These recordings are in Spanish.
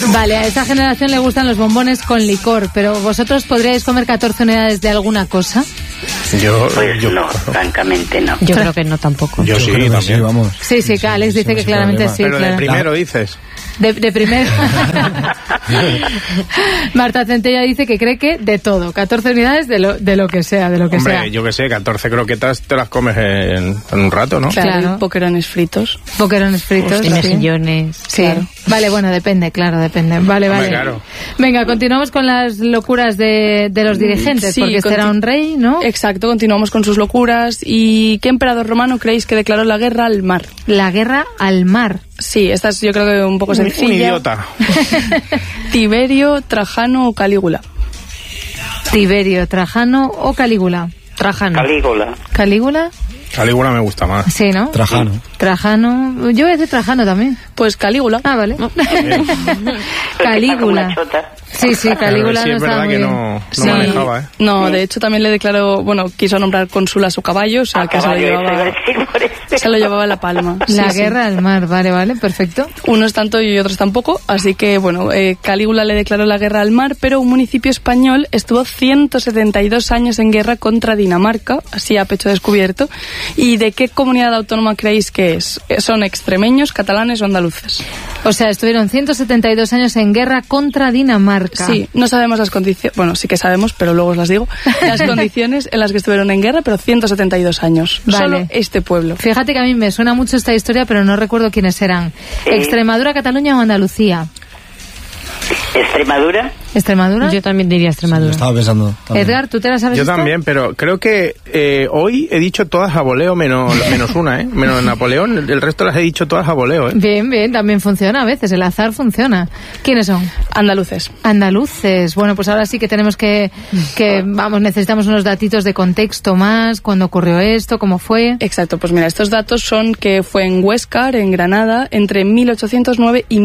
Vale, a esta generación le gustan los bombones con licor, pero ¿vosotros podríais comer 14 unidades de alguna cosa? Yo no, francamente no. Yo creo que no tampoco. Yo sí, también. Sí, vamos. Sí, Alex dice que claramente sí. Pero claro. de primero dices. De primero. Marta Centella dice que cree que de todo, 14 unidades de lo que sea, Hombre, sea. yo que sé, 14 croquetas te las comes en un rato, ¿no? Claro. Boquerones fritos. Boquerones fritos. Y mejillones. Sí. Claro. Vale, bueno, depende. Vale. Hombre, claro. Venga, continuamos con las locuras de los dirigentes, Sí, porque este era un rey, ¿no? Exacto, continuamos con sus locuras. ¿Y qué emperador romano creéis que declaró la guerra al mar? La guerra al mar. Sí, esta es yo creo que un poco sencilla. Un idiota. Tiberio, Trajano o Calígula. Tiberio, Trajano o Calígula. Trajano. ¿Calígula? Calígula me gusta más. Sí, ¿no? Trajano. Yo voy a decir Trajano también. Pues Calígula. Ah, vale. Calígula. Sí, Calígula sí, no es estaba verdad muy que bien. no manejaba, ¿eh? No, de hecho también le declaró, quiso nombrar cónsul a su caballo, o sea, que se lo llevaba la palma. La guerra al mar, vale, perfecto. Unos tanto y otros tampoco, así que Calígula le declaró la guerra al mar, pero un municipio español estuvo 172 años en guerra contra Dinamarca, así a pecho descubierto. ¿Y de qué comunidad autónoma creéis que es? ¿Son extremeños, catalanes o andaluces? O sea, estuvieron 172 años en guerra contra Dinamarca. Sí, no sabemos las condiciones, bueno, sí que sabemos, pero luego os las digo, las condiciones en las que estuvieron en guerra, pero 172 años. Vale. Solo este pueblo. Fíjate que a mí me suena mucho esta historia, pero no recuerdo quiénes eran. ¿Extremadura, Cataluña o Andalucía? ¿Extremadura? Yo también diría Extremadura. Estaba pensando. También. Edgar, ¿tú te la sabes? Yo también, pero creo que hoy he dicho todas a voleo menos una, ¿eh? Menos Napoleón, el resto las he dicho todas a voleo, ¿eh? Bien, también funciona a veces, el azar funciona. ¿Quiénes son? Andaluces. Bueno, pues ahora sí que tenemos que necesitamos unos datitos de contexto más, cuándo ocurrió esto, cómo fue. Exacto, pues mira, estos datos son que fue en Huéscar, en Granada, entre 1809 y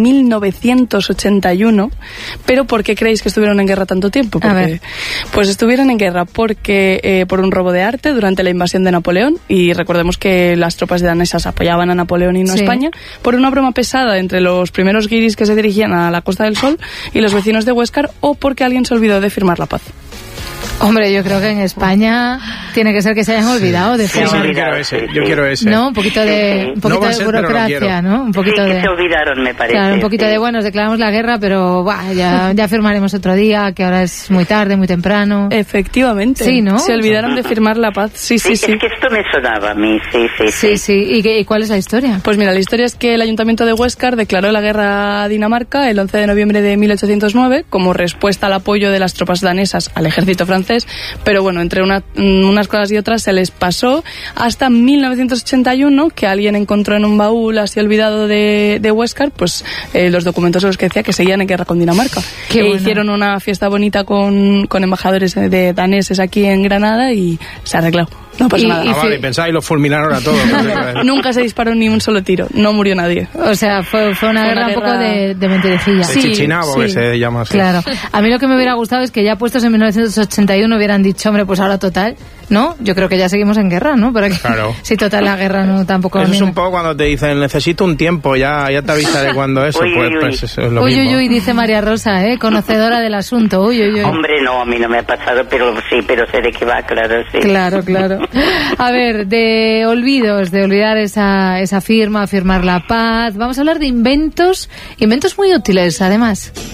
1981. Pero ¿por qué creéis que estuvieron en guerra tanto tiempo? Pues estuvieron en guerra porque por un robo de arte durante la invasión de Napoleón, y recordemos que las tropas danesas apoyaban a Napoleón y no a España, por una broma pesada entre los primeros guiris que se dirigían a la Costa del Sol y los vecinos de Huéscar, o porque alguien se olvidó de firmar la paz. Hombre, yo creo que en España tiene que ser que se hayan olvidado de firmar. Yo quiero ese. No, un poquito de burocracia, ¿no? Un poquito que se olvidaron, me parece. Claro, un poquito de, nos declaramos la guerra, pero ya firmaremos otro día, que ahora es muy tarde, muy temprano. Efectivamente. Sí, ¿no? Se olvidaron de firmar la paz. Sí. Es que esto me sonaba a mí, sí. ¿Y cuál es la historia? Pues mira, la historia es que el Ayuntamiento de Huéscar declaró la guerra a Dinamarca el 11 de noviembre de 1809 como respuesta al apoyo de las tropas danesas al ejército francés, pero entre unas cosas y otras se les pasó hasta 1981, que alguien encontró en un baúl así olvidado de Huéscar, pues los documentos en los que decía que seguían en guerra con Dinamarca. Hicieron una fiesta bonita con embajadores de daneses aquí en Granada y se arregló. No pasa nada. Vale, pensáis, los fulminaron a todos. Nunca se disparó ni un solo tiro, no murió nadie. O sea, fue una guerra un poco de mentirijilla. Sí, chichinabo, que se llama así. Claro. A mí lo que me hubiera gustado es que ya puestos en 1981 hubieran dicho, hombre, pues ahora total, ¿no? Yo creo que ya seguimos en guerra, ¿no? Claro. Si total la guerra no tampoco... Eso es un poco cuando te dicen, necesito un tiempo, ya te avisaré cuando eso, pues eso es lo mismo. Uy, dice María Rosa, conocedora del asunto, uy. Hombre, no, a mí no me ha pasado, pero sé de qué va, claro, sí. Claro. A ver, de olvidar esa firma, firmar la paz. Vamos a hablar de inventos muy útiles, además.